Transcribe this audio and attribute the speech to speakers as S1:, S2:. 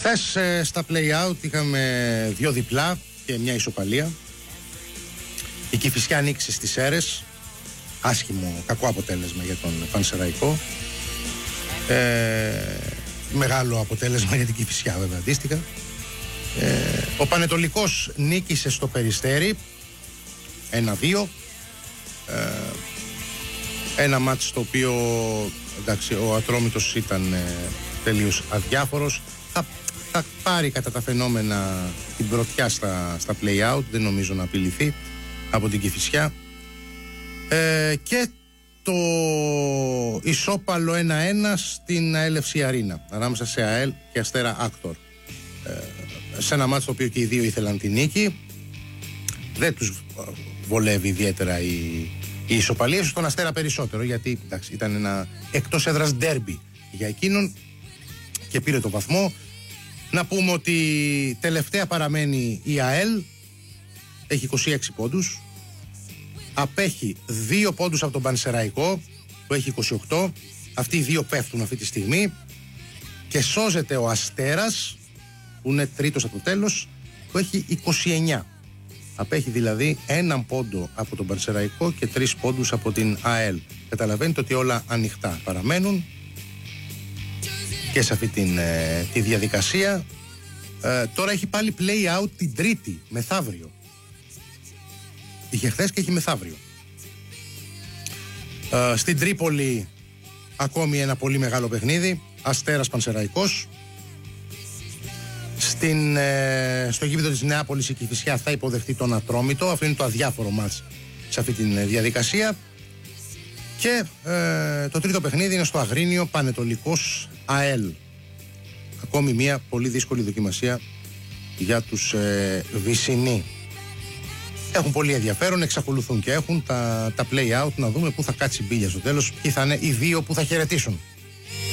S1: Χθες στα play-out είχαμε 2 διπλά και μια ισοπαλία. Η Κηφισιά νίκησε στις Σέρρες. Άσχημο, κακό αποτέλεσμα για τον Πανσεραϊκό. Μεγάλο αποτέλεσμα για την Κηφισιά βέβαια αντίστοιχα. Ο Πανετολικός νίκησε στο Περιστέρι 1-2. Ένα μάτς στο οποίο εντάξει, ο Ατρόμητος ήταν τελείως αδιάφορος. Θα πάρει κατά τα φαινόμενα την πρωτιά στα play-out. Δεν νομίζω να απειληθεί από την Κηφισιά. Και το ισόπαλο 1-1 στην Έλευση Αρίνα ανάμεσα σε ΑΕΛ και Αστέρα Άκτορ. Σε ένα μάτς το οποίο και οι δύο ήθελαν την νίκη. Δεν τους βολεύει ιδιαίτερα η ισοπαλία, στον Αστέρα περισσότερο, γιατί εντάξει, ήταν ένα εκτός έδρας ντέρμπι για εκείνον και πήρε το βαθμό. Να πούμε ότι τελευταία παραμένει η ΑΕΛ, έχει 26 πόντους, απέχει 2 πόντους από τον Πανσεραϊκό που έχει 28. Αυτοί οι δύο πέφτουν αυτή τη στιγμή και σώζεται ο Αστέρας που είναι τρίτος από το τέλος, που έχει 29. Απέχει δηλαδή 1 πόντο από τον Πανσεραϊκό και 3 πόντους από την ΑΕΛ. Καταλαβαίνετε ότι όλα ανοιχτά παραμένουν και σε αυτή τη διαδικασία. Τώρα έχει πάλι play out την Τρίτη, μεθαύριο. Είχε χθες και έχει μεθαύριο. Στην Τρίπολη ακόμη ένα πολύ μεγάλο παιχνίδι, Αστέρας Πανσεραϊκός. Στο γήπεδο της Νεάπολης η Κηφισιά θα υποδεχτεί τον Ατρόμητο. Αυτό είναι το αδιάφορο μάτς σε αυτή τη διαδικασία. Και το τρίτο παιχνίδι είναι στο Αγρίνιο, Πανετολικός ΑΕΛ. Ακόμη μια πολύ δύσκολη δοκιμασία για τους Βυσσινοί. Έχουν πολύ ενδιαφέρον, εξακολουθούν και έχουν τα play out. Να δούμε πού θα κάτσει η μπίλια στο τέλος, ποιοι θα είναι οι δύο που θα χαιρετήσουν.